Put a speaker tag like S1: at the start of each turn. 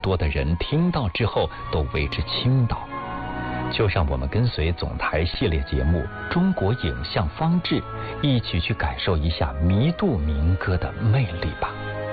S1: 多的人听到之后都为之倾倒。就让我们跟随总台系列节目《中国影像方志》，一起去感受一下弥渡民歌的魅力吧。